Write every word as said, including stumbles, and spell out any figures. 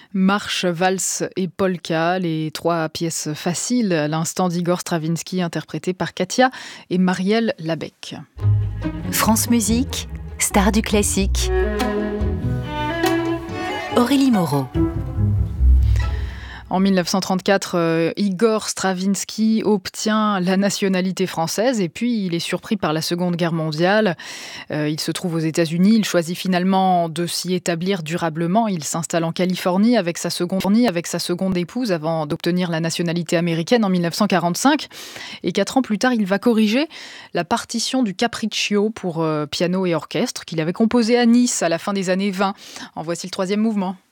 Marche, valse et polka, les trois pièces faciles à l'instant d'Igor Stravinsky, interprétées par Katia et Marielle Labec. France Musique, star du classique. Aurélie Moreau. En dix-neuf cent trente-quatre, euh, Igor Stravinsky obtient la nationalité française et puis il est surpris par la Seconde Guerre mondiale. Euh, il se trouve aux États-Unis, il choisit finalement de s'y établir durablement. Il s'installe en Californie avec sa seconde, avec sa seconde épouse avant d'obtenir la nationalité américaine en dix-neuf cent quarante-cinq. Et quatre ans plus tard, il va corriger la partition du Capriccio pour euh, piano et orchestre qu'il avait composé à Nice à la fin des années vingt. En voici le troisième mouvement.